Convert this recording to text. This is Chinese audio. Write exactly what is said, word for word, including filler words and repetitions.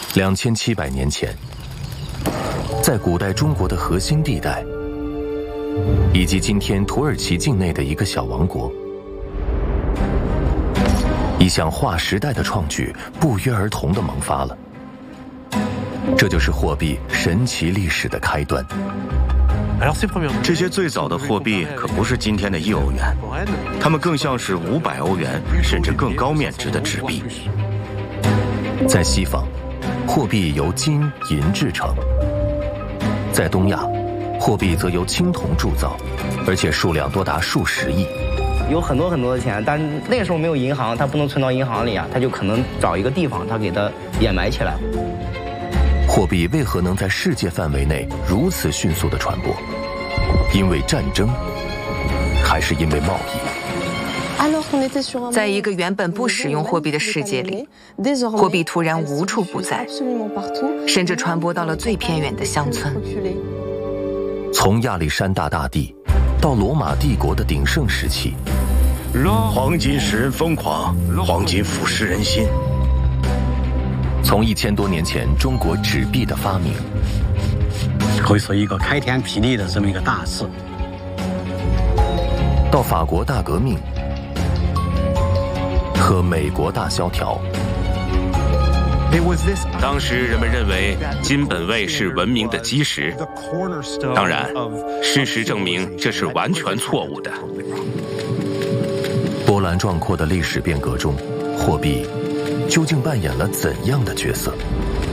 两千七百年前，在古代中国的核心地带，以及今天土耳其境内的一个小王国，一项划时代的创举不约而同地萌发了。这就是货币神奇历史的开端。 这些最早的货币可不是今天的一欧元，它们更像是五百欧元甚至更高面值的纸币。 在西方，货币由金银制成；在东亚，货币则由青铜铸造，而且数量多达数十亿。 有很多很多的钱，但那个时候没有银行，它不能存到银行里啊，它就可能找一个地方，它给它掩埋起来。 货币为何能在世界范围内如此迅速地传播？因为战争，还是因为贸易？ 在一个原本不使用货币的世界里，货币突然无处不在，甚至传播到了最偏远的乡村。 从亚历山大大帝到罗马帝国的鼎盛时期， 黄金使人疯狂，黄金腐蚀人心。 从一千多年前中国纸币的发明， 可以说一个开天辟地的这么一个大事， 到法国大革命和美国大萧条。 当时人们认为金本位是文明的基石，当然，事实证明这是完全错误的。 波澜壮阔的历史变革中，货币究竟扮演了怎样的角色？